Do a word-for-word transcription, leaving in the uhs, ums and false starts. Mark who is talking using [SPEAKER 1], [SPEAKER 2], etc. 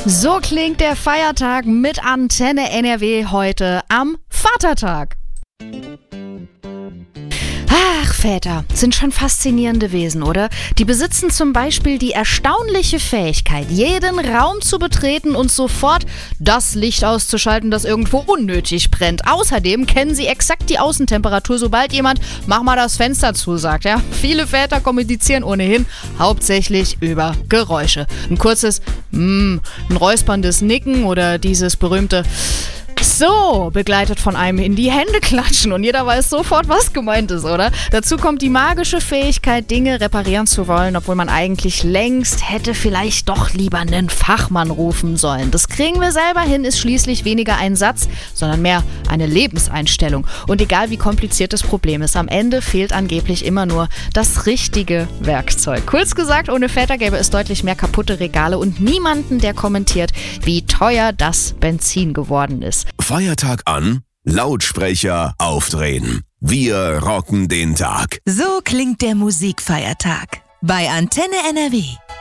[SPEAKER 1] So klingt der Feiertag mit Antenne N R W heute am Vatertag. Ach, Väter sind schon faszinierende Wesen, oder? Die besitzen zum Beispiel die erstaunliche Fähigkeit, jeden Raum zu betreten und sofort das Licht auszuschalten, das irgendwo unnötig brennt. Außerdem kennen sie exakt die Außentemperatur, sobald jemand „mach mal das Fenster zu" sagt. Ja? Viele Väter kommunizieren ohnehin hauptsächlich über Geräusche. Ein kurzes mm, ein räusperndes Nicken oder dieses berühmte "So" begleitet von einem in die Hände klatschen und jeder weiß sofort, was gemeint ist, oder? Dazu kommt die magische Fähigkeit, Dinge reparieren zu wollen, obwohl man eigentlich längst hätte vielleicht doch lieber einen Fachmann rufen sollen. Das kriegen wir selber hin, ist schließlich weniger ein Satz, sondern mehr eine Lebenseinstellung. Und egal wie kompliziert das Problem ist, am Ende fehlt angeblich immer nur das richtige Werkzeug. Kurz gesagt, ohne Väter gäbe es deutlich mehr kaputte Regale und niemanden, der kommentiert, wie teuer das Benzin geworden ist.
[SPEAKER 2] Feiertag an, Lautsprecher aufdrehen. Wir rocken den Tag.
[SPEAKER 3] So klingt der Musikfeiertag bei Antenne N R W.